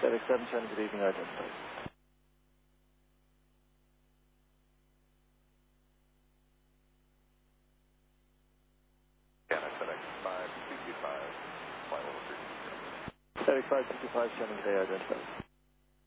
FedEx 77, good evening, identified. Canada FedEx 5225, flight level 3. FedEx 555, Shannon Bay, identified.